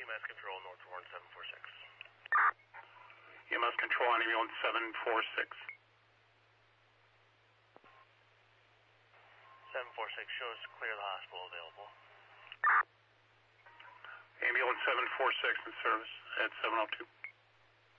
EMS control, North Warren 746. EMS control on ambulance 746. 746 shows clear the hospital available. Ambulance 746 in service at 702.